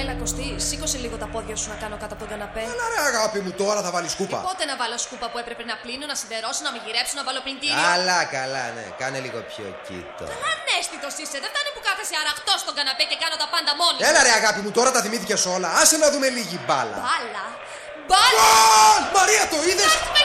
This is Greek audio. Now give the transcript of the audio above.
Έλα, Κωστή, σήκωσε λίγο τα πόδια σου να κάνω κάτω από τον καναπέ. Έλα ρε αγάπη μου, τώρα θα βάλει σκούπα. Πότε να βάλω σκούπα που έπρεπε να πλύνω, να σιδερώσω, να μαγειρέψω, να βάλω πλυντήριο. Καλά, καλά, ναι. Κάνε λίγο πιο κοίτο. Καλά, ανέστητος είσαι. Δεν φτάνει που κάθεσαι αραχτός στον καναπέ και κάνω τα πάντα μόνη. Έλα ρε αγάπη μου, τώρα τα θυμήθηκες όλα. Άσε να δούμε λίγη μπάλα. Μπάλα. Μπάλα. Μαρία, το είδες?